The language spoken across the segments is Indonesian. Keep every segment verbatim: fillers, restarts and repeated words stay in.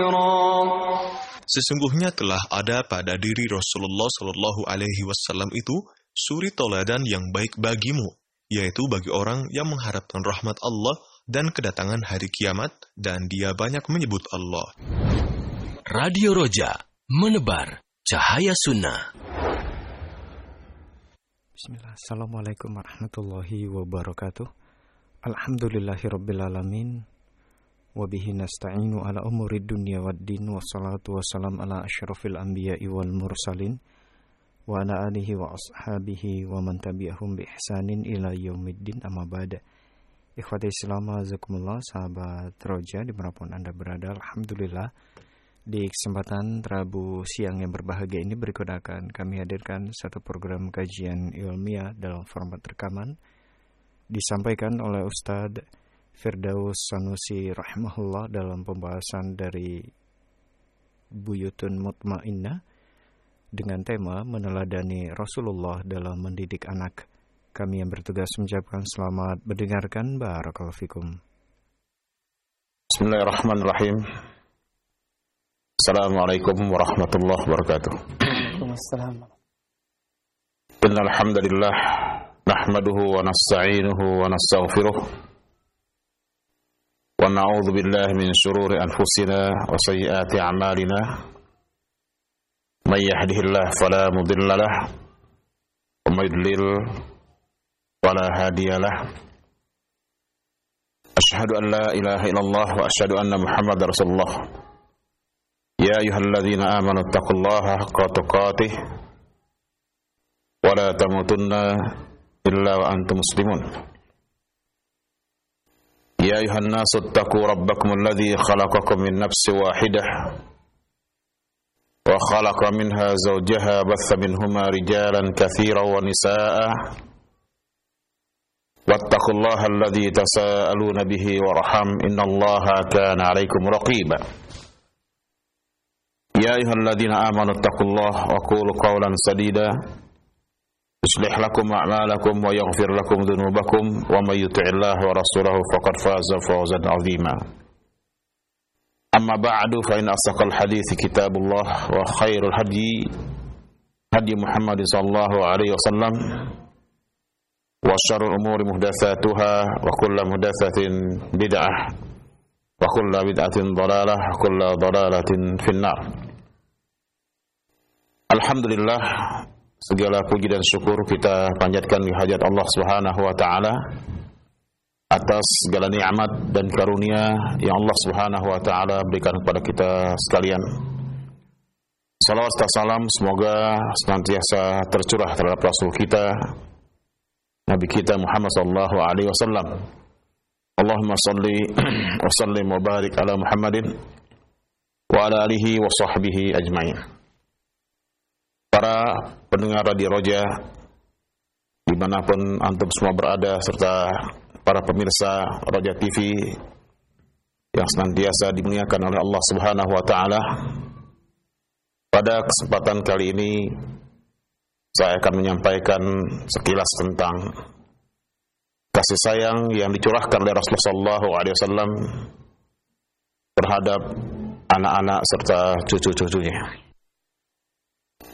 ذكرا. Sesungguhnya telah ada pada diri Rasulullah Shallallahu Alaihi Wasallam itu suri toladan yang baik bagimu, yaitu bagi orang yang mengharapkan rahmat Allah dan kedatangan hari kiamat, dan dia banyak menyebut Allah. Radio Roja, menebar cahaya sunnah. Bismillah. Assalamualaikum warahmatullahi wabarakatuh. Alhamdulillahirabbil alamin. Wabihi nasta'inu ala umuri dunya waddin, wassalatu wassalam ala asyrafil anbiya'i wal mursalin wa ala alihi wa ashabihi wa man tabi'ahum bi ihsanin ila yaumiddin, amma ba'da. Ikhwati Islam, azakumullah, sahabat Roja dimanapun Anda berada, alhamdulillah di kesempatan Rabu siang yang berbahagia ini berikut akan kami hadirkan satu program kajian ilmiah dalam format rekaman disampaikan oleh Ustadz Firdaus Sanusi rahimahullah dalam pembahasan dari Buyutun Mutmainnah dengan tema meneladani Rasulullah dalam mendidik anak. Kami yang bertugas mengucapkan selamat mendengarkan. Barakallahu fikum. Bismillahirrahmanirrahim. Assalamualaikum warahmatullahi wabarakatuh. Waalaikumsalam. Innal hamdalillah nahmaduhu wa nasta'inuhu wa nastaghfiruh. Wa na'udzu billahi min shururi anfusina wa sayyiati a'malina. May yahdihillahu fala mudilla lahu wa may yudlil fala hadiya lahu. Asyhadu an la ilaha illallah wa asyhadu anna Muhammadar Rasulullah. Ya ayyuhalladzina amanu taqullaha haqqa tuqatih wa la tamutunna illa wa antum muslimun. يا أيها الناس اتقوا ربكم الذي خلقكم من نفس واحدة وخلق منها زوجها بث منهما رجالا كثيرا ونساء واتقوا الله الذي تساءلون به ورحم إن الله كان عليكم رقيبا. يا أيها الذين آمنوا اتقوا الله وقولوا قولا سديدا يصلح لكم أعمالكم ويغفر لكم ذنوبكم ومن يطع الله ورسوله فقد فاز فوزا عظيما. أما بعد فإن أصدق الحديث كتاب الله وخير الهدي هدي محمد صلى الله عليه وسلم وشر الأمور محدثاتها وكل محدثة بدعة وكل بدعة ضلالة وكل ضلالة في النار. Alhamdulillah, segala puji dan syukur kita panjatkan di hadirat Allah Subhanahu wa taala atas segala nikmat dan karunia yang Allah Subhanahu wa taala berikan kepada kita sekalian. Salawat dan salam semoga senantiasa tercurah terhadap Rasul kita, Nabi kita Muhammad sallallahu alaihi wasallam. Allahumma shalli wa sallim wa barik ala Muhammadin wa ala alihi wa sahbihi ajmain. Para pendengar Radio Roja dimanapun antum semua berada, serta para pemirsa Roja T V yang senantiasa dimuliakan oleh Allah Subhanahu wa taala. Pada kesempatan kali ini saya akan menyampaikan sekilas tentang kasih sayang yang dicurahkan oleh Rasulullah sallallahu alaihi wasallam terhadap anak-anak serta cucu-cucunya.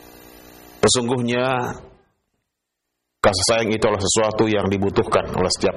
Sesungguhnya kasih sayang itu adalah sesuatu yang dibutuhkan oleh setiap